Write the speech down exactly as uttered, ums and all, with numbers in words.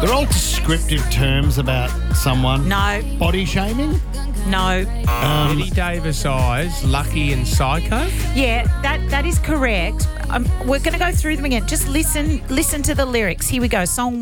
They're all descriptive terms about someone. No, Body shaming? no. Um, Eddie Davis Eyes, Lucky and Psycho. Yeah, that that is correct. Um, we're going to go through them again. Just listen, listen to the lyrics. Here we go. Song